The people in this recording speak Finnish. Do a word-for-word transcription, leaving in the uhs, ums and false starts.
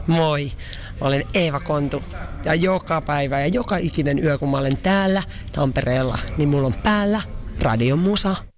Moi, mä olen Eeva Kontu ja joka päivä ja joka ikinen yö kun mä olen täällä Tampereella, niin mulla on päällä Radion Musa.